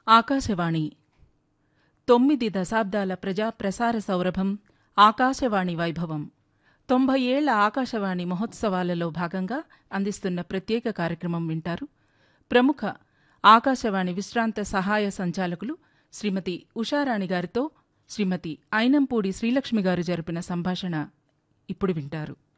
ఆకాశవాణి 9 దశాబ్దాల ప్రజా ప్రసార సౌరభం ఆకాశవాణి వైభవం 90 ఏళ్ల ఆకాశవాణి మహోత్సవాలలో భాగంగా అందిస్తున్న ప్రత్యేక కార్యక్రమం వింటారు. ప్రముఖ ఆకాశవాణి విశ్రాంత సహాయ సంచాలకులు శ్రీమతి ఉషారాణి గారితో శ్రీమతి అయినంపూడి శ్రీలక్ష్మి గారు జరిపిన సంభాషణ ఇప్పుడు వింటారు.